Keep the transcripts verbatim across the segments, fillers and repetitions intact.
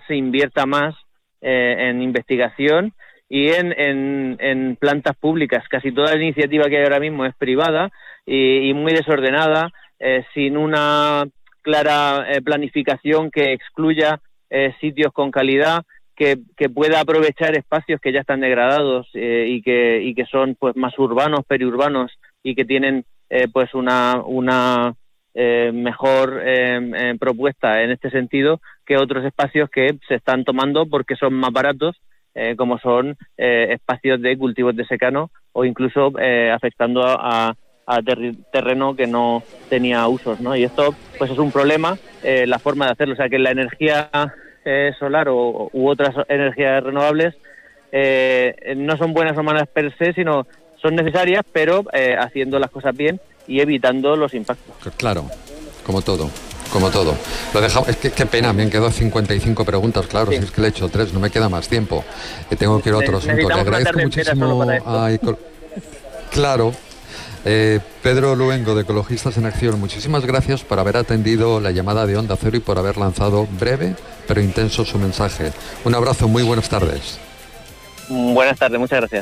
se invierta más eh, en investigación y en, en, en plantas públicas. Casi toda la iniciativa que hay ahora mismo es privada y, y muy desordenada, eh, sin una clara eh, planificación que excluya eh, sitios con calidad, que, que pueda aprovechar espacios que ya están degradados eh, y que y que son pues más urbanos, periurbanos, y que tienen eh, pues una una eh, mejor eh, eh, propuesta en este sentido que otros espacios que se están tomando porque son más baratos, eh, como son eh, espacios de cultivos de secano o incluso eh, afectando a, a ter- terreno que no tenía usos, ¿no? Y esto pues es un problema, eh, la forma de hacerlo, o sea que la energía eh, solar o u otras energías renovables eh, no son buenas o malas per se, sino son necesarias, pero eh, haciendo las cosas bien y evitando los impactos. Claro, como todo. Como todo. Lo dejamos. Es que qué pena, me han quedado cincuenta y cinco preguntas, claro, sí. Si es que le he hecho tres, no me queda más tiempo. Eh, tengo que ir a otro asunto. Le agradezco muchísimo a Ecol... Claro. Eh, Pedro Luengo, de Ecologistas en Acción, muchísimas gracias por haber atendido la llamada de Onda Cero y por haber lanzado breve pero intenso su mensaje. Un abrazo, muy buenas tardes. Buenas tardes, muchas gracias.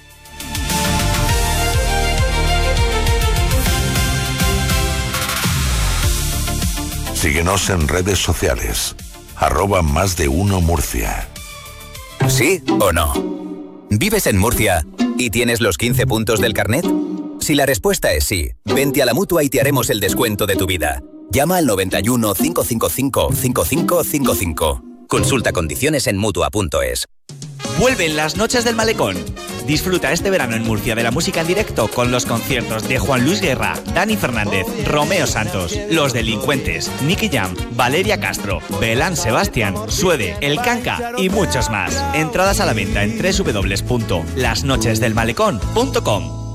Síguenos en redes sociales, arroba más de uno Murcia. ¿Sí o no? ¿Vives en Murcia y tienes los quince puntos del carnet? Si la respuesta es sí, vente a la Mutua y te haremos el descuento de tu vida. Llama al noventa y uno, cinco cinco cinco, cinco cinco cinco cinco. Consulta condiciones en mutua punto es. Vuelven las Noches del Malecón. Disfruta este verano en Murcia de la música en directo con los conciertos de Juan Luis Guerra, Dani Fernández, Romeo Santos, Los Delincuentes, Nicky Jam, Valeria Castro, Belán Sebastián, Suede, El Canca y muchos más. Entradas a la venta en doble u doble u doble u punto las noches del malecón punto com.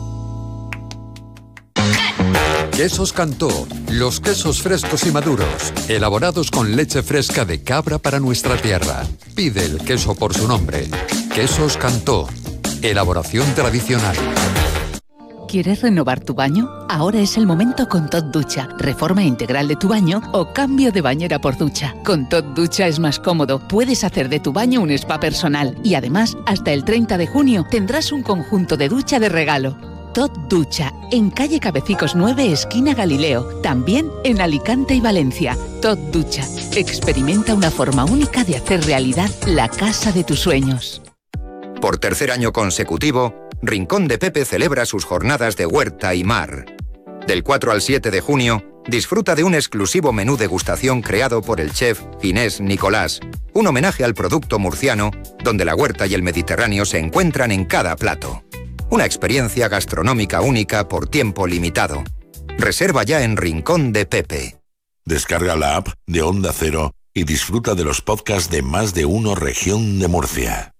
Quesos Cantó, los quesos frescos y maduros, elaborados con leche fresca de cabra para nuestra tierra. Pide el queso por su nombre. Quesos Cantó, elaboración tradicional. ¿Quieres renovar tu baño? Ahora es el momento con Tot Ducha. Reforma integral de tu baño o cambio de bañera por ducha. Con Tot Ducha es más cómodo. Puedes hacer de tu baño un spa personal. Y además, hasta el treinta de junio tendrás un conjunto de ducha de regalo. Tot Ducha, en calle Cabecicos nueve, esquina Galileo. También en Alicante y Valencia. Tot Ducha. Experimenta una forma única de hacer realidad la casa de tus sueños. Por tercer año consecutivo, Rincón de Pepe celebra sus jornadas de huerta y mar. Del cuatro al siete de junio, disfruta de un exclusivo menú degustación creado por el chef Inés Nicolás, un homenaje al producto murciano, donde la huerta y el Mediterráneo se encuentran en cada plato. Una experiencia gastronómica única por tiempo limitado. Reserva ya en Rincón de Pepe. Descarga la app de Onda Cero y disfruta de los podcasts de Más de Uno Región de Murcia.